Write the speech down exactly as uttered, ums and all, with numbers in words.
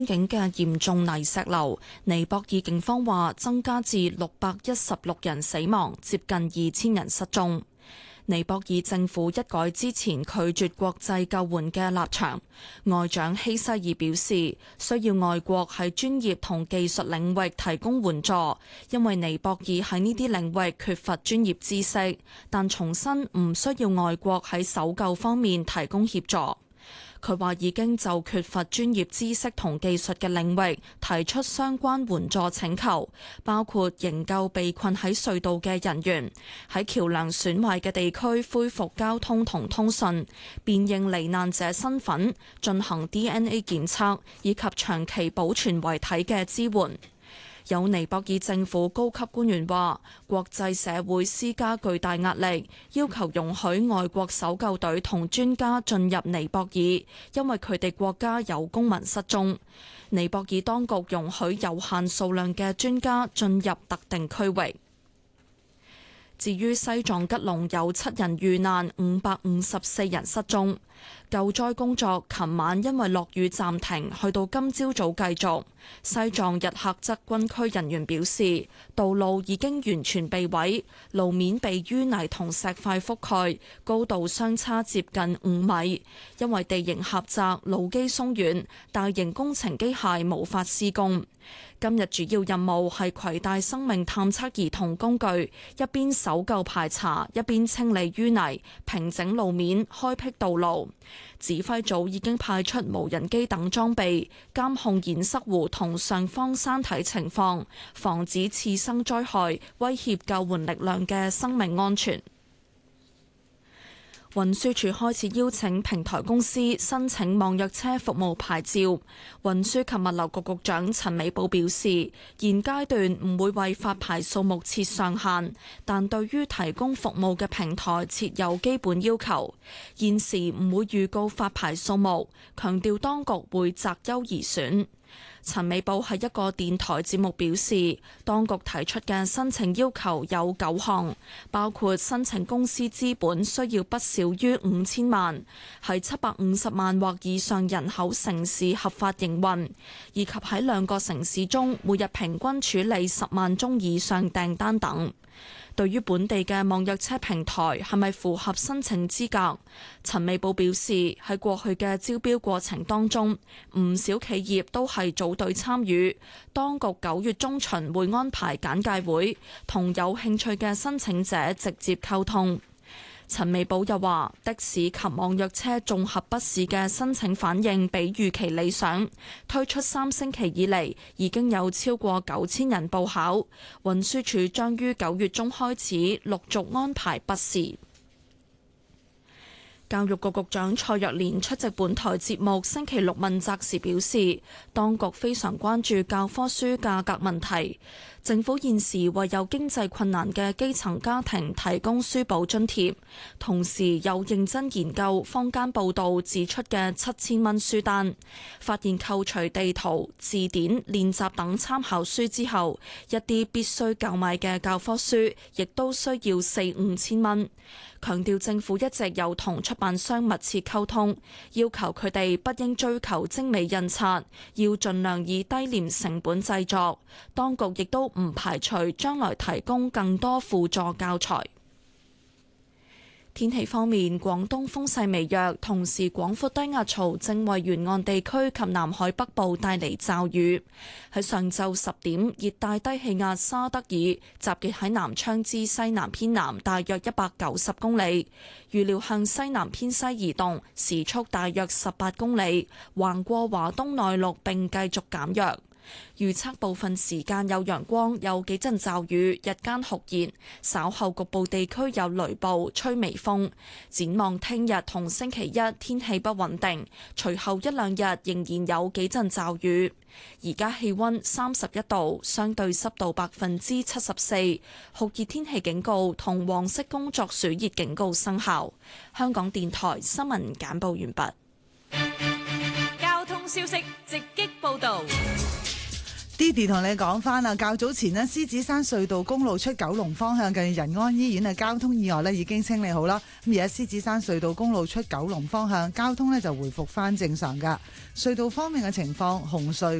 境嘅嚴重泥石流，尼泊爾警方話增加至六百一十六人死亡，接近二千人失蹤。尼泊爾政府一改之前拒絕國際救援嘅立場，外長希西爾表示，需要外國喺專業同技術領域提供援助，因為尼泊爾喺呢啲領域缺乏專業知識，但重申唔需要外國喺搜救方面提供協助。佢話已經就缺乏專業知識同技術嘅領域提出相關援助請求，包括營救被困喺隧道嘅人員，喺橋梁損壞嘅地區恢復交通同通訊，辨認罹難者身份，進行 D N A 檢測，以及長期保存遺體嘅支援。有尼泊爾政府高級官員話，國際社會施加巨大壓力，要求容許外國搜救隊同專家進入尼泊爾，因為佢哋國家有公民失蹤。尼泊爾當局容許有限數量嘅專家進入特定區域。至於西藏吉隆有七人遇難，五百五十四人失蹤。救災工作琴晚因為落雨暫停，去到今朝早繼續。西藏日喀則軍區人員表示，道路已經完全被毀，路面被淤泥同石塊覆蓋，高度相差接近五米。因為地形狹窄，路基鬆軟，大型工程機械無法施工。今日主要任務係攜帶生命探測儀同工具，一邊搜救排查，一邊清理淤泥、平整路面、開闢道路。指揮組已經派出無人機等裝備，監控堰塞湖同上方山體情況，防止次生災害威脅救援力量嘅生命安全。運輸署開始邀請平台公司申請網約車服務牌照。運輸及物流局局長陳美寶表示，現階段唔會為發牌數目設上限，但對於提供服務嘅平台設有基本要求。現時唔會預告發牌數目，強調當局會擇優而選。陳美寶喺一個電台節目表示，當局提出嘅申請要求有九項，包括申請公司資本需要不少於五千萬，喺七百五十萬或以上人口城市合法營運，以及喺兩個城市中每日平均處理十萬宗以上訂單等。對於本地嘅網約車平台係咪符合申請資格，陳美寶表示，喺過去嘅招標過程當中，唔少企業都係組隊參與，當局九月中旬會安排簡介會，同有興趣嘅申請者直接溝通。陳美寶又話，的士及網約車綜合筆試嘅申請反應比預期理想，推出三星期以嚟已經有超過九千人報考，運輸署將於九月中開始陸續安排筆試。教育局局長蔡若蓮出席本台節目星期六問責時表示，當局非常關注教科書價格問題。政府現時為有經濟困難嘅基層家庭提供書簿津貼，同時有認真研究坊間報道指出嘅七千蚊書單，發現扣除地圖、字典、練習等參考書之後，一啲必須購買嘅教科書亦都需要四五千蚊。強調政府一直有同出版商密切溝通，要求佢哋不應追求精美印刷，要盡量以低廉成本製作。當局亦都唔排除將來提供更多輔助教材。天氣方面，廣東風勢微弱，同時廣闊低壓槽正為沿岸地區及南海北部帶嚟驟雨。喺上晝十點，熱帶低氣壓沙德爾集結喺南昌之西南偏南大約一百九十公里，預料向西南偏西移動，時速大約十八公里，橫過華東內陸並繼續減弱。預測部分時間有陽光，有幾陣驟雨，日間酷熱，稍後局部地區有雷暴，吹微風。展望聽日同星期一天氣不穩定，隨後一兩日仍然有幾陣驟雨。而家氣溫三十一度，相對濕度百分之七十四，酷熱天氣警告同黃色工作暑熱警告生效。香港電台新聞簡報完畢。 交通消息直擊報道。 Didi 同你講翻啦，較早前呢，獅子山隧道公路出九龍方向近仁安醫院嘅交通意外呢已經清理好啦。咁而家獅子山隧道公路出九龍方向交通呢就回復翻正常噶。隧道方面嘅情況，紅隧